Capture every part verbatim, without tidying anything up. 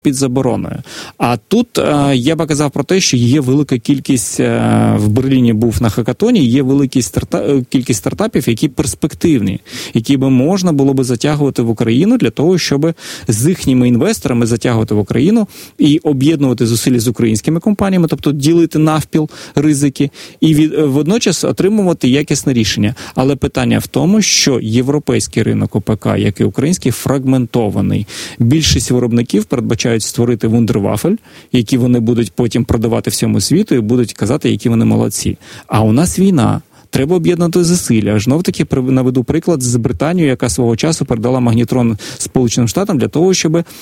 під забороною. А тут е, я б казав про те, що є велика кількість, е, в Берліні був на хакатоні, є велика старта, кількість стартапів, які перспективні, які би можна було би затягувати в Україну для того, щоб з їхніми інвесторами затягувати в Україну і об'єднувати зусилля з українськими компаніями, тобто ділити навпіл ризики, і від, водночас отримувати якісне рішення. Але питання в тому, що європейський ринок ОПК, як і український, фрагментований. Більшість виробників передбачають створити вундервафель, які вони будуть потім продавати всьому світу і будуть казати, які вони молодці. А у нас війна. Треба об'єднати зусилля. Знов-таки наведу приклад з Британією, яка свого часу передала магнітрон Сполученим Штатам для того, щоб е,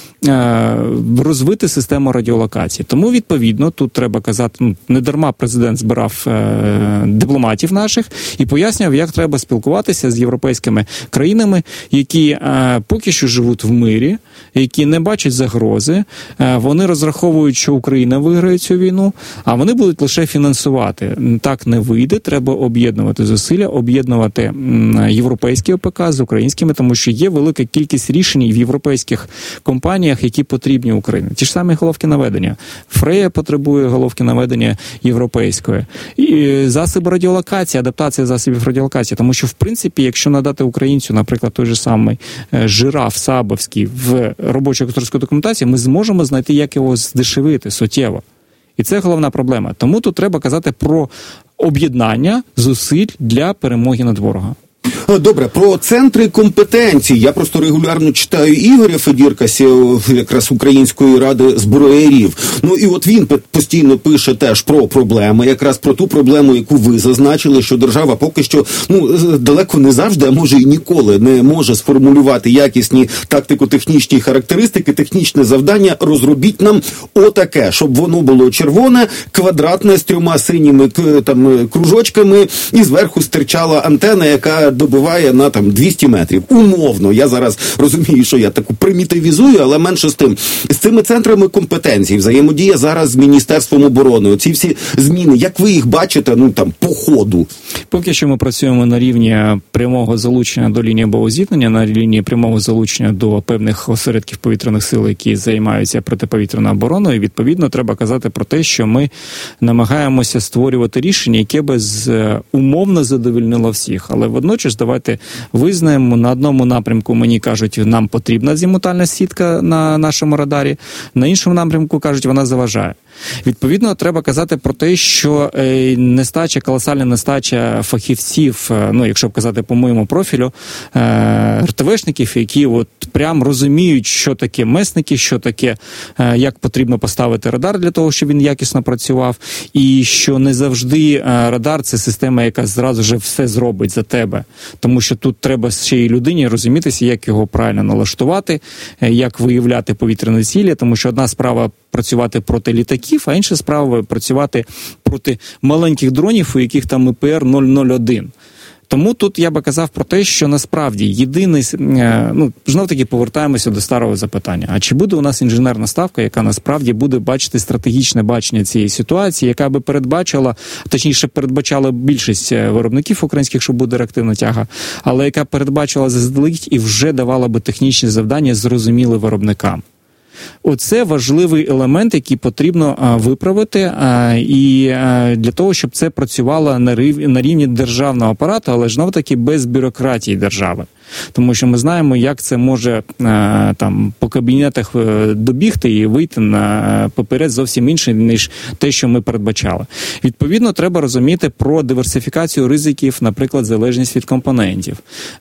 розвити систему радіолокації. Тому, відповідно, тут треба казати, ну, не дарма президент збирав е, дипломатів наших і пояснював, як треба спілкуватися з європейськими країнами, які е, поки що живуть в мирі, які не бачать загрози, е, вони розраховують, що Україна виграє цю війну, а вони будуть лише фінансувати. Так не вийде, треба об'єднувати зусилля, об'єднувати європейські ОПК з українськими, тому що є велика кількість рішень в європейських компаніях, які потрібні Україні. Ті ж самі головки наведення. Фрея потребує головки наведення європейської. І засоби радіолокації, адаптація засобів радіолокації, тому що, в принципі, якщо надати українцю, наприклад, той же самий жираф сабовський в робочу авторську документацію, ми зможемо знайти, як його здешевити суттєво. І це головна проблема. Тому тут треба казати про об'єднання зусиль для перемоги над ворогом. Добре, про центри компетенції. Я просто регулярно читаю Ігоря Федірка, якраз Української ради зброярів. Ну і от він постійно пише теж про проблеми, якраз про ту проблему, яку ви зазначили, що держава поки що, ну, далеко не завжди, а може і ніколи не може сформулювати якісні тактико-технічні характеристики, технічне завдання. Розробіть нам отаке, щоб воно було червоне, квадратне, з трьома синіми там кружочками, і зверху стирчала антена, яка добиває на там двісті метрів. Умовно. Я зараз розумію, що я таку примітивізую, але менше з тим. З цими центрами компетенції, взаємодія зараз з Міністерством оборони, оці всі зміни, як ви їх бачите, ну там, по ходу? Поки що ми працюємо на рівні прямого залучення до лінії боєзіткнення, на лінії прямого залучення до певних осередків повітряних сил, які займаються протиповітряною обороною. Відповідно, треба казати про те, що ми намагаємося створювати рішення, яке би умовно задовольнило всіх. Але водночас давайте визнаємо, на одному напрямку мені кажуть, нам потрібна зімутальна сітка на нашому радарі, на іншому напрямку кажуть, вона заважає. Відповідно, треба казати про те, що нестача, колосальна нестача фахівців, ну, якщо б казати по моєму профілю, РТВшників, які от прям розуміють, що таке месники, що таке, як потрібно поставити радар для того, щоб він якісно працював, і що не завжди радар – це система, яка зразу же все зробить за тебе. Тому що тут треба ще й людині розумітися, як його правильно налаштувати, як виявляти повітряні цілі, тому що одна справа працювати проти літаків, а інша справа працювати проти маленьких дронів, у яких там І Пе Ер нуль нуль один. Тому тут я би казав про те, що насправді єдиний, ну, знов-таки повертаємося до старого запитання. А чи буде у нас інженерна ставка, яка насправді буде бачити стратегічне бачення цієї ситуації, яка би передбачила, точніше передбачала більшість виробників українських, що буде реактивна тяга, але яка передбачила заздалегідь і вже давала би технічні завдання зрозуміли виробникам. Оце важливий елемент, який потрібно а, виправити а, і а, для того, щоб це працювало на рівні, на рівні державного апарату, але ж знову-таки без бюрократії держави. Тому що ми знаємо, як це може а, там по кабінетах добігти і вийти на поперед зовсім інше, ніж те, що ми передбачали. Відповідно, треба розуміти про диверсифікацію ризиків, наприклад, залежність від компонентів,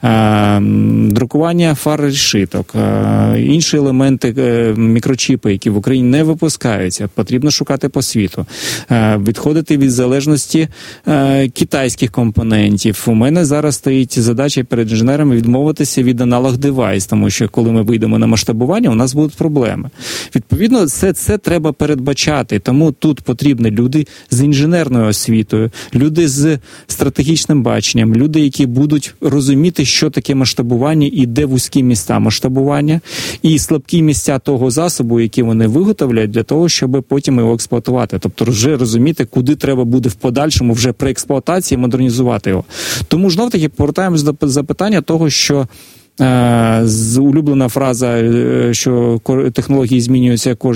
а, друкування фар решіток, а, інші елементи, мікрочіпи, які в Україні не випускаються, потрібно шукати по світу. А, відходити від залежності а, китайських компонентів. У мене зараз стоїть задача перед інженерами відмовитися від аналог девайс, тому що коли ми вийдемо на масштабування, у нас будуть проблеми. Відповідно, все це треба передбачати, тому тут потрібні люди з інженерною освітою, люди з стратегічним баченням, люди, які будуть розуміти, що таке масштабування і де вузькі місця масштабування, і слабкі місця того засобу, які вони виготовляють для того, щоб потім його експлуатувати. Тобто вже розуміти, куди треба буде в подальшому вже при експлуатації модернізувати його. Тому знов-таки повертаємось до запитання того, що Улюблена фраза, що технології змінюються кожен